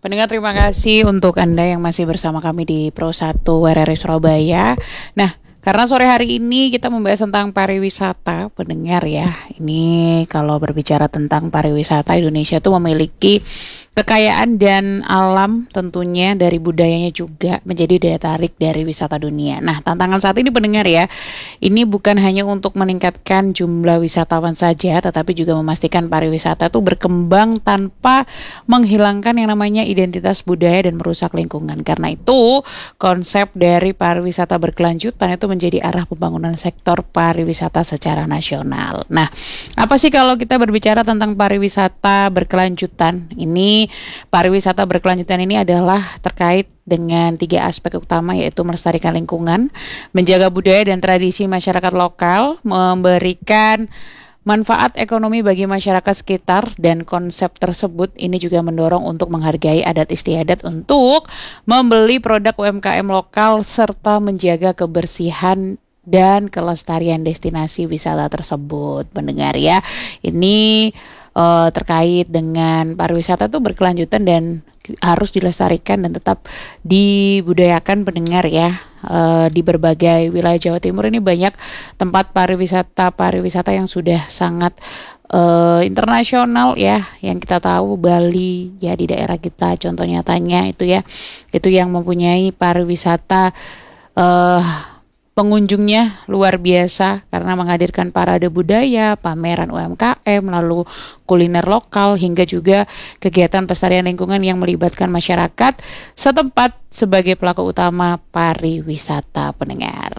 Pendengar, terima kasih untuk Anda yang masih bersama kami di Pro 1 RRI Surabaya. Nah, karena sore hari ini kita membahas tentang pariwisata, pendengar ya. Ini kalau berbicara tentang pariwisata, Indonesia tuh memiliki kekayaan dan alam tentunya dari budayanya juga menjadi daya tarik dari wisata dunia. Nah, tantangan saat ini pendengar ya, ini bukan hanya untuk meningkatkan jumlah wisatawan saja, tetapi juga memastikan pariwisata itu berkembang tanpa menghilangkan yang namanya identitas budaya dan merusak lingkungan. Karena itu, konsep dari pariwisata berkelanjutan itu menjadi arah pembangunan sektor pariwisata secara nasional. Nah, apa sih kalau kita berbicara tentang pariwisata berkelanjutan? Ini pariwisata berkelanjutan ini adalah terkait dengan 3 aspek utama, yaitu melestarikan lingkungan, menjaga budaya dan tradisi masyarakat lokal, memberikan manfaat ekonomi bagi masyarakat sekitar, dan konsep tersebut ini juga mendorong untuk menghargai adat istiadat untuk membeli produk UMKM lokal serta menjaga kebersihan dan kelestarian destinasi wisata tersebut. Pendengar ya, ini terkait dengan pariwisata itu berkelanjutan dan harus dilestarikan dan tetap dibudayakan, pendengar ya. Di berbagai wilayah Jawa Timur ini banyak tempat pariwisata yang sudah sangat internasional ya, yang kita tahu Bali ya di daerah kita contoh nyatanya itu ya, itu yang mempunyai pariwisata pengunjungnya luar biasa karena menghadirkan parade budaya, pameran UMKM, lalu kuliner lokal, hingga juga kegiatan pelestarian lingkungan yang melibatkan masyarakat setempat sebagai pelaku utama pariwisata, pendengar.